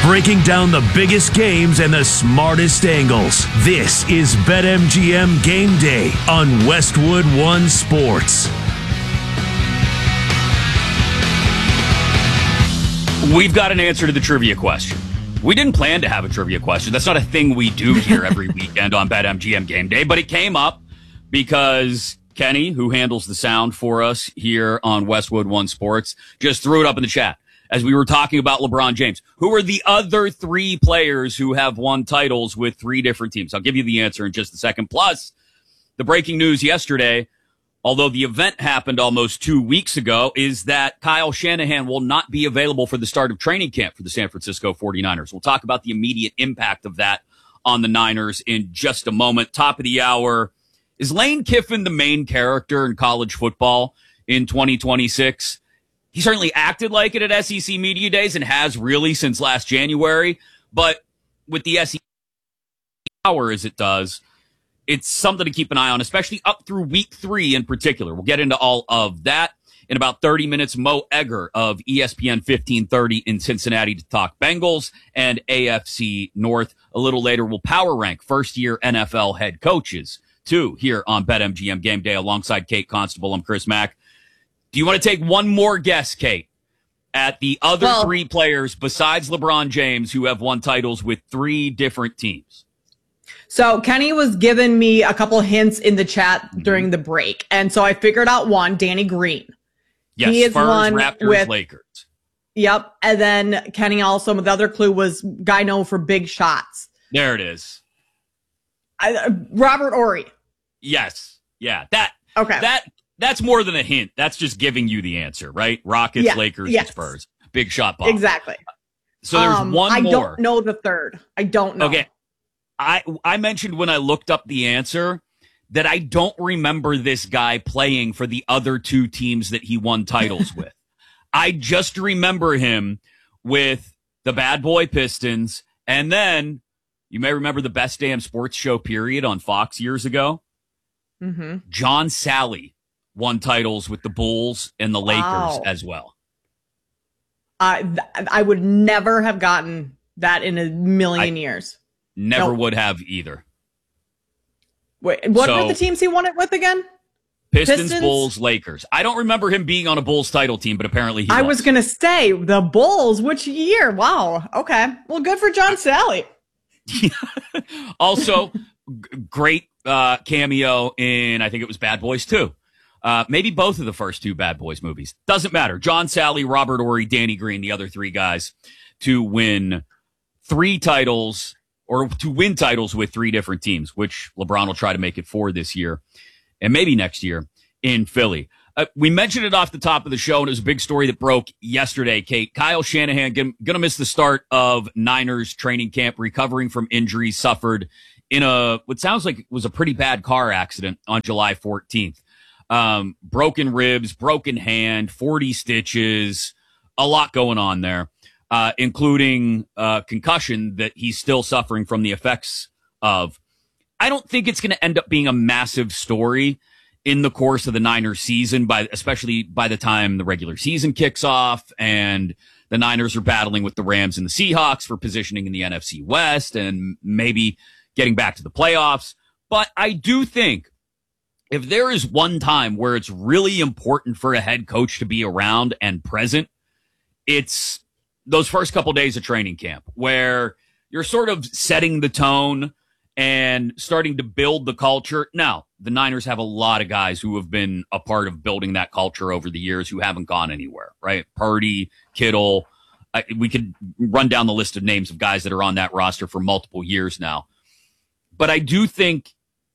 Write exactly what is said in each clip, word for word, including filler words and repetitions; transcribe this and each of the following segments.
breaking down the biggest games and the smartest angles. This is BetMGM Game Day on Westwood One Sports. We've got an answer to the trivia question. We didn't plan to have a trivia question. That's not a thing we do here every weekend on BetMGM Game Day, but it came up because Kenny, who handles the sound for us here on Westwood One Sports, just threw it up in the chat as we were talking about LeBron James. Who are the other three players who have won titles with three different teams? I'll give you the answer in just a second. Plus, the breaking news yesterday, although the event happened almost two weeks ago, is that Kyle Shanahan will not be available for the start of training camp for the San Francisco forty-niners. We'll talk about the immediate impact of that on the Niners in just a moment. Top of the hour, is Lane Kiffin the main character in college football in twenty twenty-six? He certainly acted like it at S E C Media Days and has really since last January. But with the S E C power as it does, it's something to keep an eye on, especially up through week three in particular. We'll get into all of that in about thirty minutes. Mo Egger of E S P N fifteen thirty in Cincinnati to talk Bengals and A F C North. A little later, we'll power rank first-year N F L head coaches, too, here on BetMGM Game Day alongside Kate Constable. I'm Chris Mack. Do you want to take one more guess, Kate, at the other well, three players besides LeBron James who have won titles with three different teams? So Kenny was giving me a couple hints in the chat during the break. And so I figured out one, Danny Green. Yes, he is Spurs, one Raptors, with, Lakers. Yep. And then Kenny also, the other clue was guy known for big shots. There it is. I, Robert Horry. Yes. Yeah. That, okay. That, that's more than a hint. That's just giving you the answer, right? Rockets, yeah, Lakers, yes. and Spurs. Big shot ball. Exactly. So there's um, one I more. I don't know the third. I don't know. Okay. I, I mentioned when I looked up the answer that I don't remember this guy playing for the other two teams that he won titles with. I just remember him with the Bad Boy Pistons. And then you may remember the Best Damn Sports Show period on Fox years ago. Mm-hmm. John Sally won titles with the Bulls and the Lakers wow. as well. I th- I would never have gotten that in a million I years. Never nope. would have either. Wait, what so, were the teams he won it with again? Pistons, Pistons, Bulls, Lakers. I don't remember him being on a Bulls title team, but apparently he I was. was going to say the Bulls. Which year? Wow. Okay. Well, good for John Sally. Also, g- great uh, cameo in, I think it was Bad Boys two. Uh, maybe both of the first two Bad Boys movies. Doesn't matter. John Sally, Robert Horry, Danny Green, the other three guys to win three titles or to win titles with three different teams, which LeBron will try to make it for this year and maybe next year in Philly. Uh, we mentioned it off the top of the show, and it was a big story that broke yesterday, Kate. Kyle Shanahan going to miss the start of Niners training camp, recovering from injuries suffered in a what sounds like was a pretty bad car accident on July fourteenth. Um, broken ribs, broken hand, forty stitches, a lot going on there, uh, including uh, concussion that he's still suffering from the effects of. I don't think it's going to end up being a massive story in the course of the Niners season, by especially by the time the regular season kicks off and the Niners are battling with the Rams and the Seahawks for positioning in the N F C West and maybe getting back to the playoffs. But I do think if there is one time where it's really important for a head coach to be around and present, it's those first couple days of training camp where you're sort of setting the tone and starting to build the culture. Now, the Niners have a lot of guys who have been a part of building that culture over the years who haven't gone anywhere, right? Purdy, Kittle. I, we could run down the list of names of guys that are on that roster for multiple years now. But I do think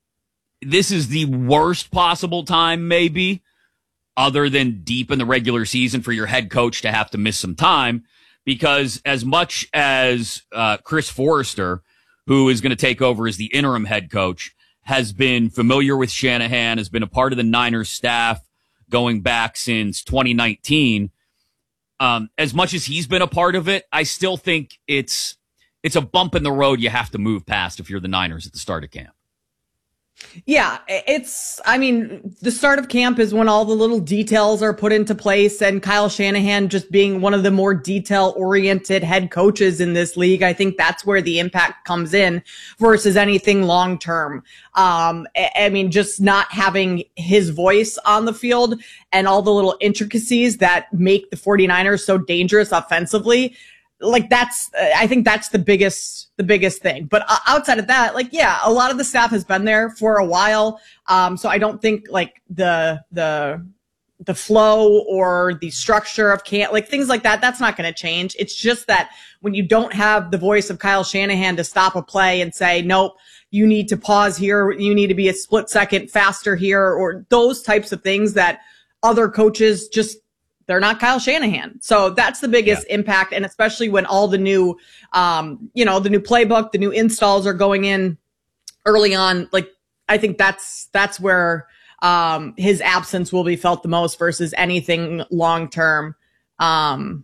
this is the worst possible time, maybe, other than deep in the regular season for your head coach to have to miss some time, because as much as uh, Chris Forrester, who is going to take over as the interim head coach, has been familiar with Shanahan, has been a part of the Niners staff going back since twenty nineteen. Um, as much as he's been a part of it, I still think it's it's a bump in the road you have to move past if you're the Niners at the start of camp. Yeah, it's, I mean, the start of camp is when all the little details are put into place, and Kyle Shanahan just being one of the more detail oriented head coaches in this league, I think that's where the impact comes in versus anything long term. Um, I mean, just not having his voice on the field and all the little intricacies that make the 49ers so dangerous offensively. Like that's, I think that's the biggest, the biggest thing. But outside of that, like, yeah, a lot of the staff has been there for a while. Um, so I don't think like the, the, the flow or the structure of camp, like things like that, that's not going to change. It's just that when you don't have the voice of Kyle Shanahan to stop a play and say, nope, you need to pause here, you need to be a split second faster here, or those types of things that other coaches just, they're not Kyle Shanahan. So that's the biggest yeah. impact. And especially when all the new, um, you know, the new playbook, the new installs are going in early on. Like, I think that's, that's where, um, his absence will be felt the most versus anything long-term. Um,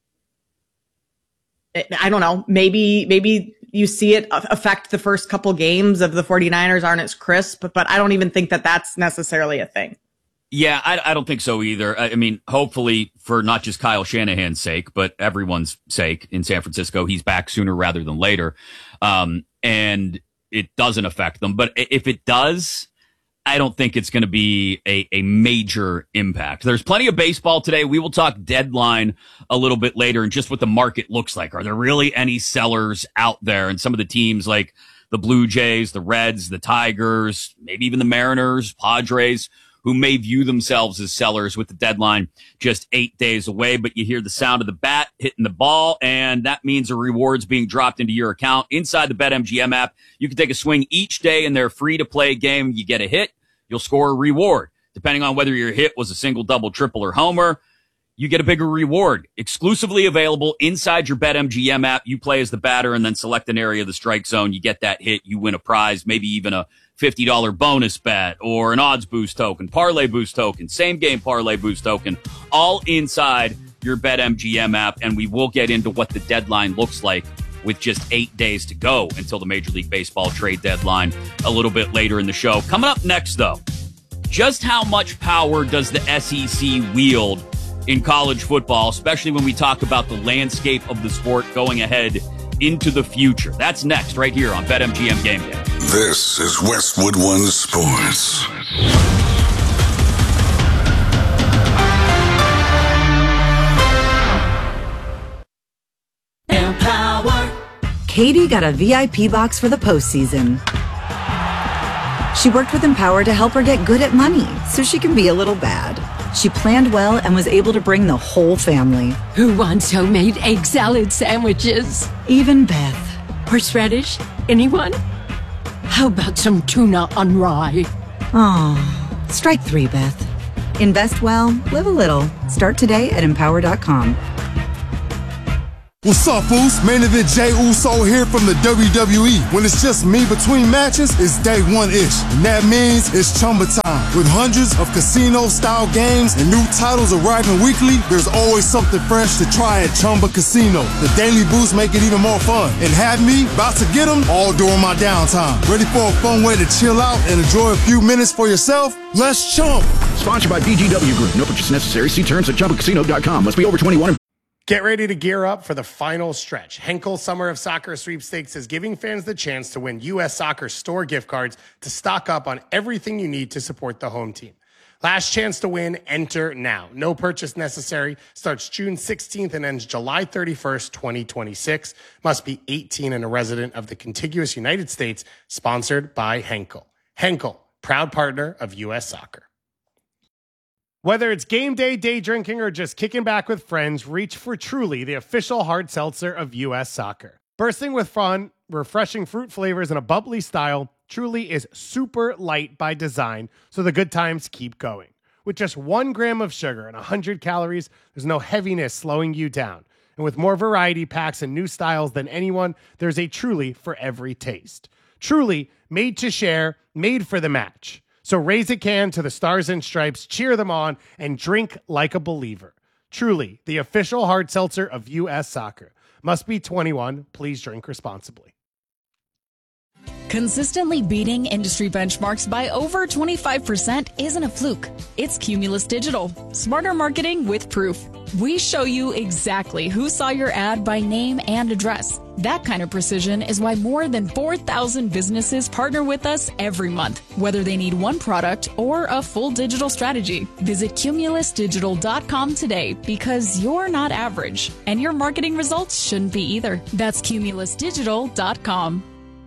I don't know. Maybe, maybe you see it affect the first couple games of the 49ers aren't as crisp, but, but I don't even think that that's necessarily a thing. Yeah, I, I don't think so either. I, I mean, hopefully for not just Kyle Shanahan's sake, but everyone's sake in San Francisco, he's back sooner rather than later. Um, and it doesn't affect them. But if it does, I don't think it's going to be a, a major impact. There's plenty of baseball today. We will talk deadline a little bit later and just what the market looks like. Are there really any sellers out there? And some of the teams like the Blue Jays, the Reds, the Tigers, maybe even the Mariners, Padres, who may view themselves as sellers with the deadline just eight days away. But you hear the sound of the bat hitting the ball, and that means a reward's being dropped into your account. Inside the BetMGM app, you can take a swing each day in their free-to-play game. You get a hit, you'll score a reward. Depending on whether your hit was a single, double, triple, or homer, you get a bigger reward. Exclusively available inside your BetMGM app. You play as the batter and then select an area of the strike zone. You get that hit, you win a prize, maybe even a fifty dollars bonus bet or an odds boost token, parlay boost token, same game parlay boost token, all inside your BetMGM app. And we will get into what the deadline looks like with just eight days to go until the Major League Baseball trade deadline a little bit later in the show. Coming up next, though, just how much power does the S E C wield in college football, especially when we talk about the landscape of the sport going ahead into the future? That's next right here on BetMGM Game Day. This is Westwood One Sports. Empower. Katie got a V I P box for the postseason. She worked with Empower to help her get good at money so she can be a little bad. She planned well and was able to bring the whole family. Who wants homemade egg salad sandwiches? Even Beth. Horseradish? Anyone? How about some tuna on rye? Oh, strike three, Beth. Invest well, live a little. Start today at empower dot com. What's up, Foos? Main event Jey Uso here from the W W E. When it's just me between matches, it's day one-ish. And that means it's Chumba time. With hundreds of casino-style games and new titles arriving weekly, there's always something fresh to try at Chumba Casino. The daily boosts make it even more fun. And have me about to get them all during my downtime. Ready for a fun way to chill out and enjoy a few minutes for yourself? Let's chump. Sponsored by B G W Group. No purchase necessary. See terms at chumba casino dot com. Must be over twenty-one. Get ready to gear up for the final stretch. Henkel Summer of Soccer Sweepstakes is giving fans the chance to win U S Soccer store gift cards to stock up on everything you need to support the home team. Last chance to win, enter now. No purchase necessary. Starts June sixteenth and ends July thirty-first, twenty twenty-six. Must be eighteen and a resident of the contiguous United States. Sponsored by Henkel. Henkel, proud partner of U S Soccer. Whether it's game day, day drinking, or just kicking back with friends, reach for Truly, the official hard seltzer of U S Soccer. Bursting with fun, refreshing fruit flavors, and a bubbly style, Truly is super light by design, so the good times keep going. With just one gram of sugar and one hundred calories, there's no heaviness slowing you down. And with more variety packs and new styles than anyone, there's a Truly for every taste. Truly, made to share, made for the match. So raise a can to the Stars and Stripes, cheer them on, and drink like a believer. Truly, the official hard seltzer of U S Soccer. Must be twenty-one. Please drink responsibly. Consistently beating industry benchmarks by over twenty-five percent isn't a fluke. It's Cumulus Digital. Smarter marketing with proof. We show you exactly who saw your ad by name and address. That kind of precision is why more than four thousand businesses partner with us every month, whether they need one product or a full digital strategy. Visit cumulus digital dot com today because you're not average, and your marketing results shouldn't be either. That's cumulus digital dot com.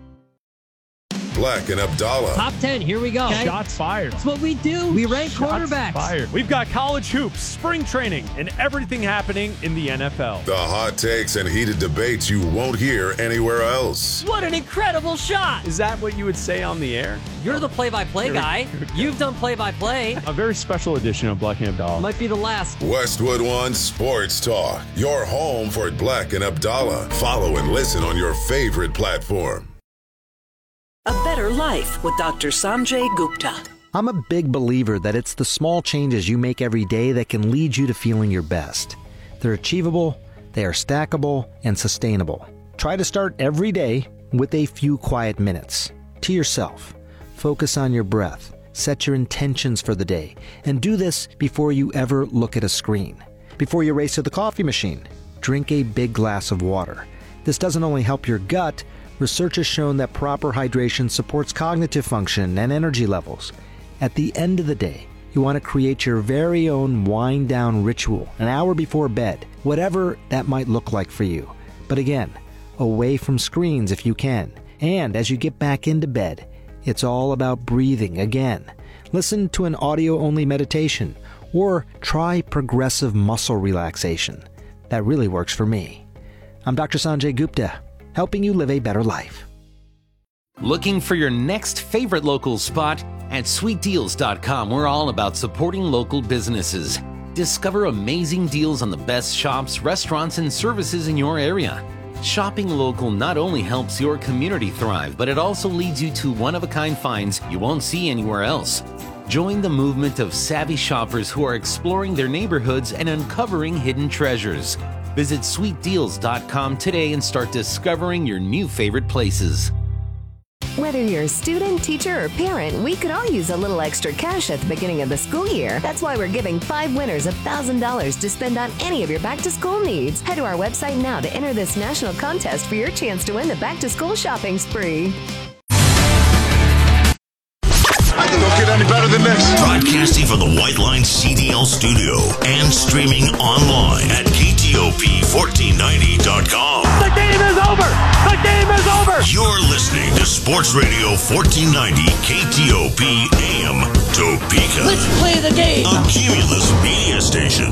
Black and Abdallah. Top ten, here we go. Okay. Shots fired. That's what we do. We rank Shots quarterbacks. Fired. We've got college hoops, spring training, and everything happening in the N F L. The hot takes and heated debates you won't hear anywhere else. What an incredible shot. Is that what you would say on the air? You're the play-by-play guy. You've done play-by-play. A very special edition of Black and Abdallah. Might be the last. Westwood One Sports Talk. Your home for Black and Abdallah. Follow and listen on your favorite platform. A Better Life with Doctor Sanjay Gupta. I'm a big believer that it's the small changes you make every day that can lead you to feeling your best. They're achievable, they are stackable, and sustainable. Try to start every day with a few quiet minutes. To yourself. Focus on your breath. Set your intentions for the day. And do this before you ever look at a screen. Before you race to the coffee machine, drink a big glass of water. This doesn't only help your gut. Research has shown that proper hydration supports cognitive function and energy levels. At the end of the day, you want to create your very own wind-down ritual an hour before bed, whatever that might look like for you. But again, away from screens if you can. And as you get back into bed, it's all about breathing again. Listen to an audio-only meditation or try progressive muscle relaxation. That really works for me. I'm Doctor Sanjay Gupta, helping you live a better life. Looking for your next favorite local spot? At sweet deals dot com, we're all about supporting local businesses. Discover amazing deals on the best shops, restaurants, and services in your area. Shopping local not only helps your community thrive, but it also leads you to one-of-a-kind finds you won't see anywhere else. Join the movement of savvy shoppers who are exploring their neighborhoods and uncovering hidden treasures. Visit sweet deals dot com today and start discovering your new favorite places. Whether you're a student, teacher, or parent, we could all use a little extra cash at the beginning of the school year. That's why we're giving five winners one thousand dollars to spend on any of your back-to-school needs. Head to our website now to enter this national contest for your chance to win the back-to-school shopping spree. Don't get any better than this. Broadcasting from the White Line C D L studio and streaming online at K T O P fourteen ninety dot com. The game is over! The game is over! You're listening to Sports Radio fourteen ninety K T O P A M Topeka. Let's play the game! A Cumulus media station.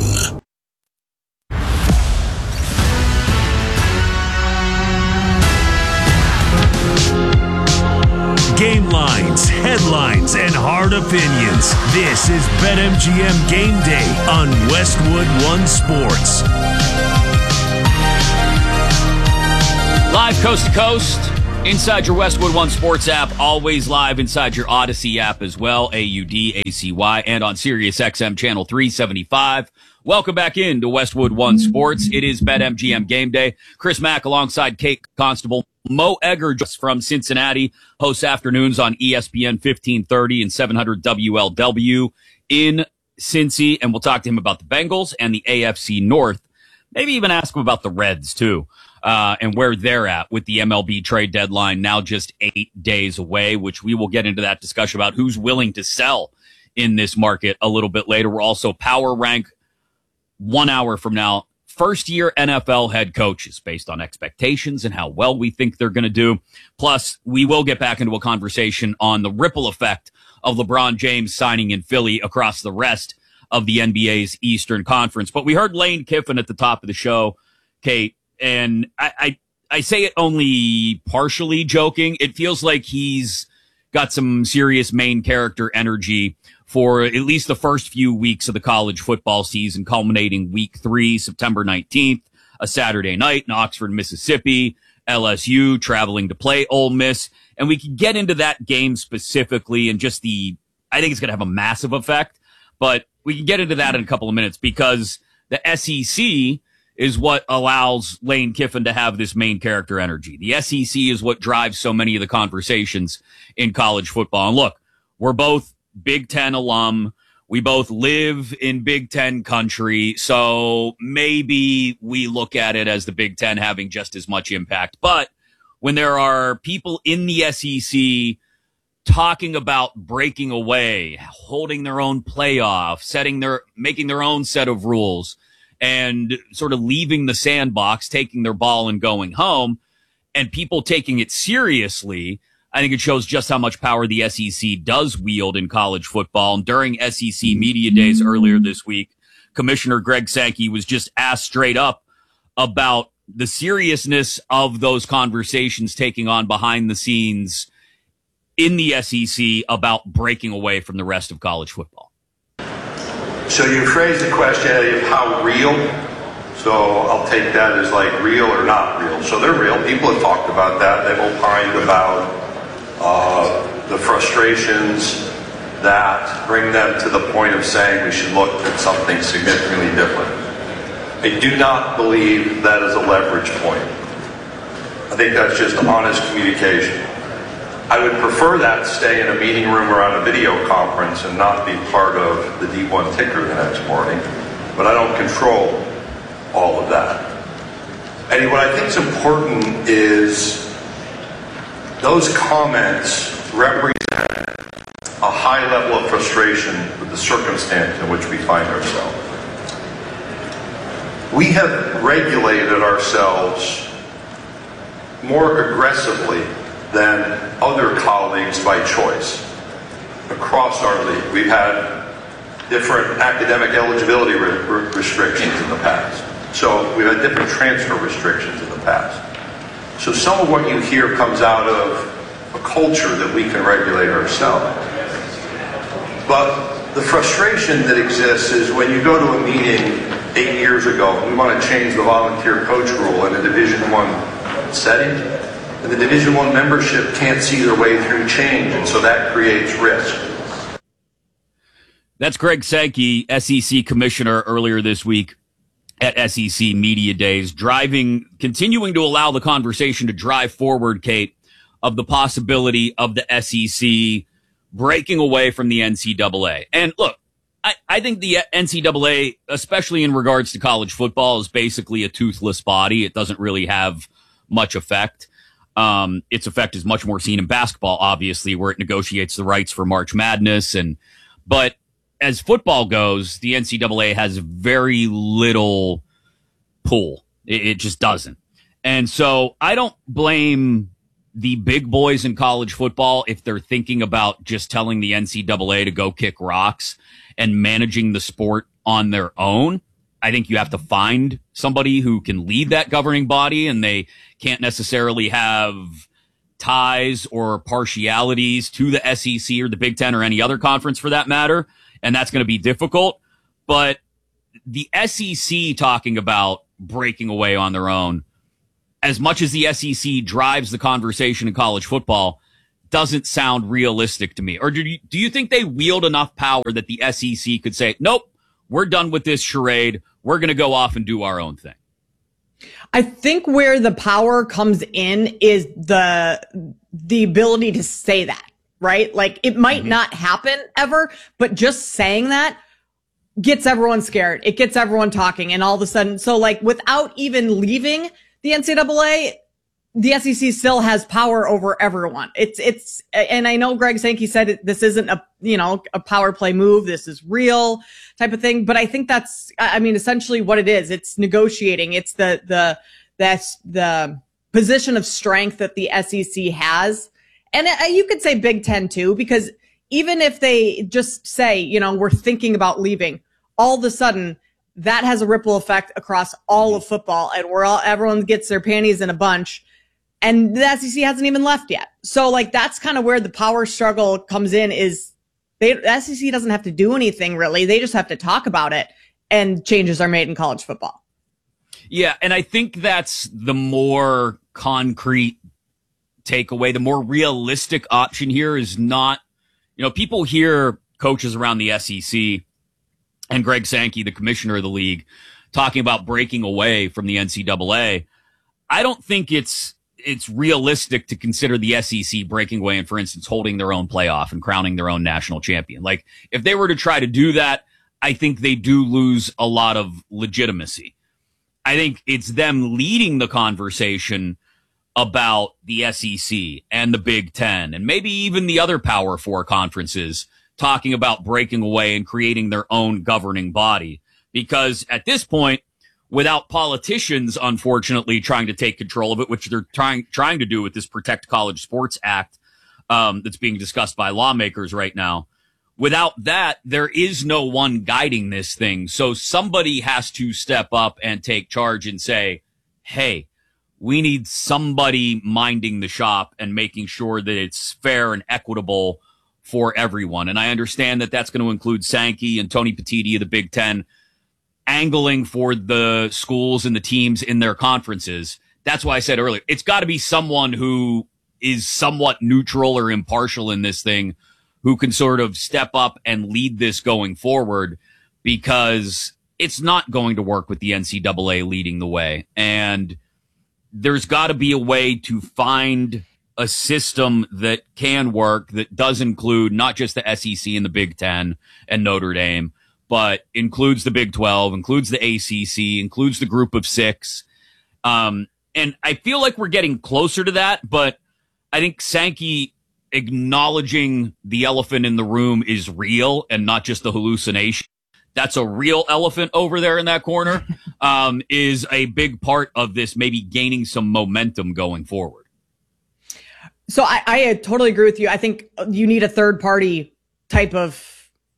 Game lines, headlines, and hard opinions. This is BetMGM Game Day on Westwood One Sports. Live coast to coast, inside your Westwood One Sports app, always live inside your Odyssey app as well, A U D A C Y, and on Sirius X M channel three seventy-five. Welcome back into Westwood One Sports. It is BetMGM Game Day. Chris Mack alongside Kate Constable. Mo Egger just from Cincinnati hosts afternoons on E S P N fifteen thirty and seven hundred W L W in Cincy, and we'll talk to him about the Bengals and the A F C North. Maybe even ask him about the Reds too, uh, and where they're at with the M L B trade deadline now just eight days away, which we will get into that discussion about who's willing to sell in this market a little bit later. We'll also power rank one hour from now first-year N F L head coaches based on expectations and how well we think they're going to do. Plus, we will get back into a conversation on the ripple effect of LeBron James signing in Philly across the rest of the N B A's Eastern Conference. But we heard Lane Kiffin at the top of the show, Kate, and I, I, I say it only partially joking. It feels like he's got some serious main character energy for at least the first few weeks of the college football season, culminating week three, September nineteenth, a Saturday night in Oxford, Mississippi, L S U traveling to play Ole Miss. And we can get into that game specifically and just the, I think it's going to have a massive effect, but we can get into that in a couple of minutes because the S E C is what allows Lane Kiffin to have this main character energy. The S E C is what drives so many of the conversations in college football. And look, we're both Big Ten alum. We both live in Big Ten country. So maybe we look at it as the Big Ten having just as much impact. But when there are people in the S E C talking about breaking away, holding their own playoff, setting their, making their own set of rules, and sort of leaving the sandbox, taking their ball and going home, and people taking it seriously, I think it shows just how much power the S E C does wield in college football. And during S E C Media Days earlier this week, Commissioner Greg Sankey was just asked straight up about the seriousness of those conversations taking on behind the scenes in the S E C about breaking away from the rest of college football. So you phrased the question of how real. So I'll take that as like real or not real. So they're real. People have talked about that. They've opined about uh, the frustrations that bring them to the point of saying we should look at something significantly different. I do not believe that is a leverage point. I think that's just honest communication. I would prefer that stay in a meeting room or on a video conference and not be part of the D one ticker the next morning, but I don't control all of that. And what I think is important is those comments represent a high level of frustration with the circumstance in which we find ourselves. We have regulated ourselves more aggressively than other colleagues by choice across our league. We've had different academic eligibility re- re- restrictions in the past. So we've had different transfer restrictions in the past. So some of what you hear comes out of a culture that we can regulate ourselves. But the frustration that exists is when you go to a meeting eight years ago, we want to change the volunteer coach rule in a Division I setting, and the Division I membership can't see their way through change, and so that creates risk. That's Greg Sankey, S E C commissioner, earlier this week at S E C Media Days, driving, continuing to allow the conversation to drive forward, Kate, of the possibility of the S E C breaking away from the N C double A. And look, I, I think the N C double A, especially in regards to college football, is basically a toothless body. It doesn't really have much effect. Um, its effect is much more seen in basketball, obviously, where it negotiates the rights for March Madness. And, but as football goes, the N C double A has very little pull. It, it just doesn't. And so I don't blame the big boys in college football if they're thinking about just telling the N C double A to go kick rocks and managing the sport on their own. I think you have to find somebody who can lead that governing body, and they can't necessarily have ties or partialities to the S E C or the Big Ten or any other conference for that matter. And that's going to be difficult. But the S E C talking about breaking away on their own, as much as the S E C drives the conversation in college football, doesn't sound realistic to me. Or do you, do you think they wield enough power that the S E C could say, nope, we're done with this charade. We're going to go off and do our own thing? I think where the power comes in is the the ability to say that, right? Like, it might mm-hmm. not happen ever, but just saying that gets everyone scared. It gets everyone talking, and all of a sudden, so like without even leaving the N C double A, the S E C still has power over everyone. It's, it's, and I know Greg Sankey said it, this isn't a, you know, a power play move. This is real type of thing. But I think that's, I mean, essentially what it is. It's negotiating. It's the, the, that's the position of strength that the S E C has. And you could say Big Ten too, because even if they just say, you know, we're thinking about leaving, all of a sudden that has a ripple effect across all of football, and we're all, everyone gets their panties in a bunch. And the S E C hasn't even left yet. So like, that's kind of where the power struggle comes in, is they, the S E C doesn't have to do anything really. They just have to talk about it, and changes are made in college football. Yeah. And I think that's the more concrete takeaway. The more realistic option here is not, you know, people hear coaches around the S E C and Greg Sankey, the commissioner of the league, talking about breaking away from the N C double A. I don't think it's it's realistic to consider the S E C breaking away and, for instance, holding their own playoff and crowning their own national champion. Like, if they were to try to do that, I think they do lose a lot of legitimacy. I think it's them leading the conversation about the S E C and the Big Ten and maybe even the other Power Four conferences talking about breaking away and creating their own governing body. Because at this point, without politicians, unfortunately, trying to take control of it, which they're trying trying to do with this Protect College Sports Act um, that's being discussed by lawmakers right now. Without that, there is no one guiding this thing. So somebody has to step up and take charge and say, hey, we need somebody minding the shop and making sure that it's fair and equitable for everyone. And I understand that that's going to include Sankey and Tony Petitti of the Big Ten angling for the schools and the teams in their conferences. That's why I said earlier, it's got to be someone who is somewhat neutral or impartial in this thing, who can sort of step up and lead this going forward, because it's not going to work with the N C double A leading the way. And there's got to be a way to find a system that can work, that does include not just the S E C and the Big Ten and Notre Dame, but includes the Big twelve, includes the A C C, includes the group of six. Um, and I feel like we're getting closer to that, but I think Sankey acknowledging the elephant in the room is real and not just the hallucination. That's a real elephant over there in that corner, um, is a big part of this, maybe gaining some momentum going forward. So I, I totally agree with you. I think you need a third party type of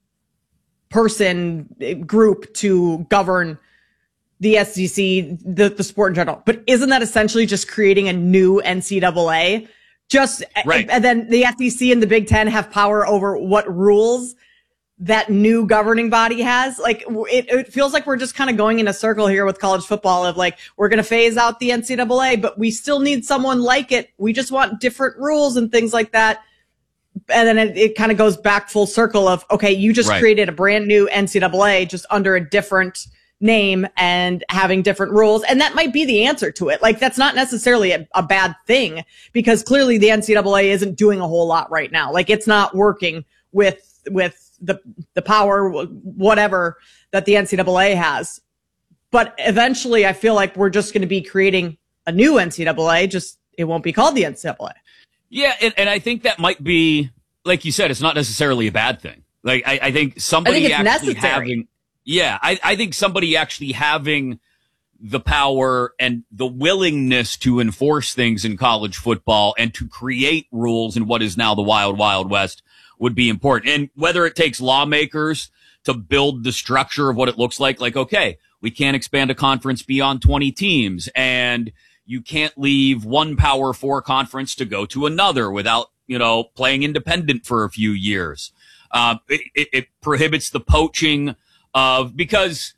person group to govern the S E C, the, the sport in general. But isn't that essentially just creating a new N C double A? Just, right. And then the S E C and the Big Ten have power over what rules that new governing body has. Like, it, it feels like we're just kind of going in a circle here with college football of like, we're going to phase out the N C double A, but we still need someone like it. We just want different rules and things like that. And then it, it kind of goes back full circle of, okay, you just right. created a brand new N C double A just under a different name and having different rules. And that might be the answer to it. Like, that's not necessarily a, a bad thing, because clearly the N C double A isn't doing a whole lot right now. Like, it's not working with, with the, the power, whatever that the N C double A has. But eventually I feel like we're just going to be creating a new N C double A, just it won't be called the N C double A. Yeah, and, and I think that might be, like you said, it's not necessarily a bad thing. Like, I, I think somebody I think it's actually necessary. having, yeah, I, I think somebody actually having the power and the willingness to enforce things in college football and to create rules in what is now the wild, wild west would be important. And whether it takes lawmakers to build the structure of what it looks like, like, okay, we can't expand a conference beyond twenty teams, and you can't leave one Power Four conference to go to another without, you know, playing independent for a few years. Um, it, it, it prohibits the poaching of, because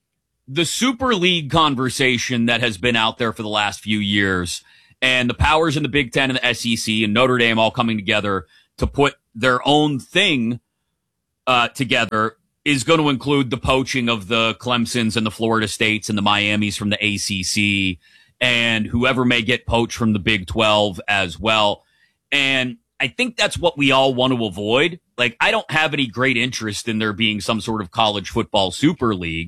the Super League conversation that has been out there for the last few years, and the powers in the Big Ten and the S E C and Notre Dame all coming together to put their own thing uh, together, is going to include the poaching of the Clemsons and the Florida States and the Miamis from the A C C, and whoever may get poached from the Big twelve as well. And I think that's what we all want to avoid. Like, I don't have any great interest in there being some sort of college football super league.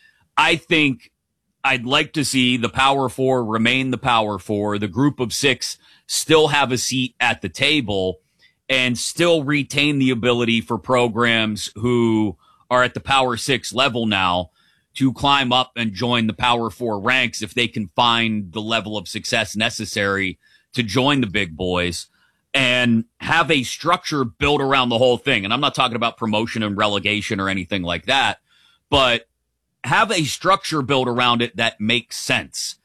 I think I'd like to see the Power Four remain the Power Four, the group of six still have a seat at the table, and still retain the ability for programs who are at the Power Six level now to climb up and join the Power Four ranks if they can find the level of success necessary to join the big boys, and have a structure built around the whole thing. And I'm not talking about promotion and relegation or anything like that, but have a structure built around it that makes sense,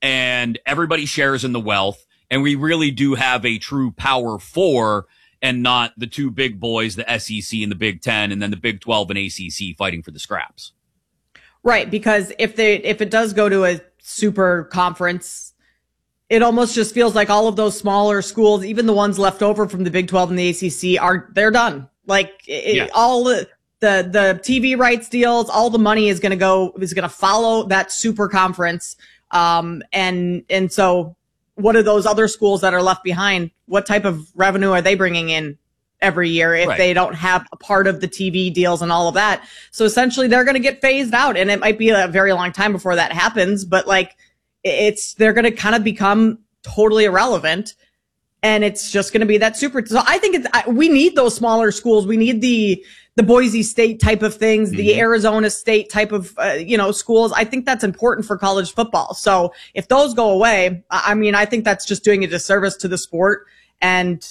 and everybody shares in the wealth. And we really do have a true Power Four, and not the two big boys, the S E C and the Big Ten, and then the Big twelve and A C C fighting for the scraps. Right, because if they if it does go to a super conference, it almost just feels like all of those smaller schools, even the ones left over from the Big twelve and the A C C, are they're done. Like it, yeah. all the the the T V rights deals, all the money is going to go is going to follow that super conference. Um, and and so, what are those other schools that are left behind? What type of revenue are they bringing in every year if right. they don't have a part of the T V deals and all of that? So essentially, they're going to get phased out, and it might be a very long time before that happens. But like, it's they're going to kind of become totally irrelevant. And it's just going to be that super. So I think it's, I, we need those smaller schools. We need the, the Boise State type of things, mm-hmm. the Arizona State type of, uh, you know, schools. I think that's important for college football. So if those go away, I mean, I think that's just doing a disservice to the sport and,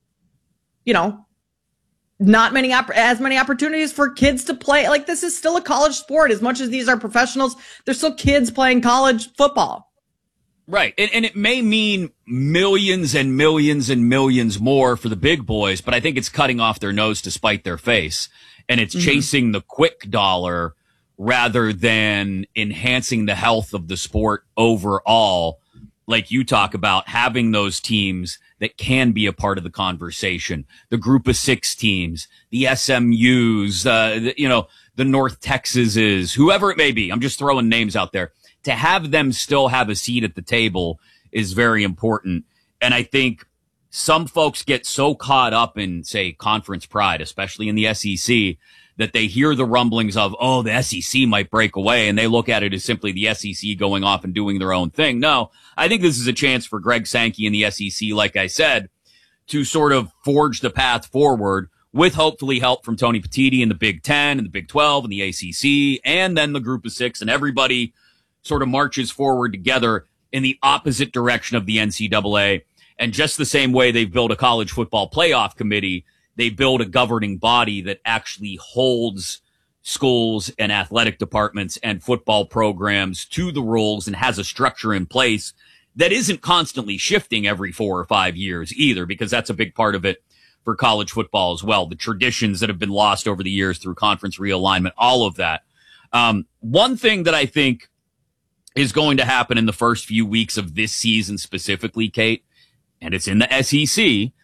you know, not many, op- as many opportunities for kids to play. Like, this is still a college sport. As much as these are professionals, they're still kids playing college football. Right. And, and it may mean millions and millions and millions more for the big boys, but I think it's cutting off their nose to spite their face. And it's mm-hmm. chasing the quick dollar rather than enhancing the health of the sport overall. Like you talk about, having those teams that can be a part of the conversation, the group of six teams, the S M Us, uh, the, you know, the North Texases, whoever it may be. I'm just throwing names out there. To have them still have a seat at the table is very important. And I think some folks get so caught up in, say, conference pride, especially in the S E C, that they hear the rumblings of, oh, the S E C might break away, and they look at it as simply the S E C going off and doing their own thing. No, I think this is a chance for Greg Sankey and the S E C, like I said, to sort of forge the path forward with hopefully help from Tony Petitti in the Big Ten and the Big twelve and the A C C, and then the group of six, and everybody sort of marches forward together in the opposite direction of the N C double A. And just the same way they've built a college football playoff committee, they build a governing body that actually holds schools and athletic departments and football programs to the rules and has a structure in place that isn't constantly shifting every four or five years either, because that's a big part of it for college football as well. The traditions that have been lost over the years through conference realignment, all of that. Um, one thing that I think is going to happen in the first few weeks of this season specifically, Kate, and it's in the S E C,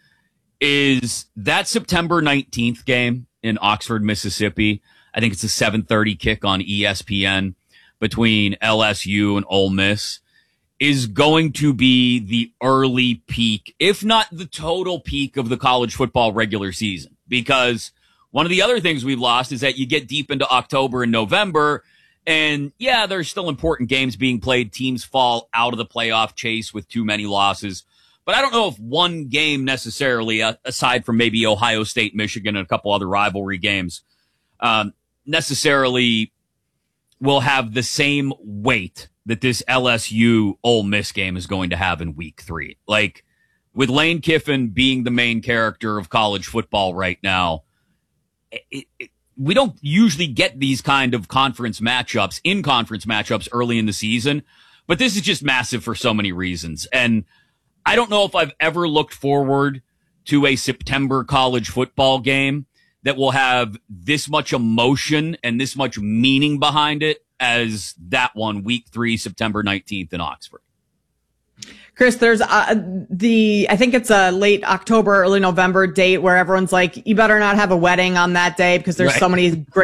is that September nineteenth game in Oxford, Mississippi. I think it's a seven thirty kick on E S P N between L S U and Ole Miss, is going to be the early peak, if not the total peak, of the college football regular season. Because one of the other things we've lost is that you get deep into October and November, and yeah, there's still important games being played. Teams fall out of the playoff chase with too many losses. But I don't know if one game necessarily, uh, aside from maybe Ohio State, Michigan, and a couple other rivalry games, um, necessarily will have the same weight that this L S U Ole Miss game is going to have in week three. Like, with Lane Kiffin being the main character of college football right now, it, it, we don't usually get these kind of conference matchups, in conference matchups early in the season, but this is just massive for so many reasons. And I don't know if I've ever looked forward to a September college football game that will have this much emotion and this much meaning behind it as that one, week three, September nineteenth in Oxford. Chris, there's uh, the, I think it's a late October, early November date where everyone's like, you better not have a wedding on that day because there's right. so many great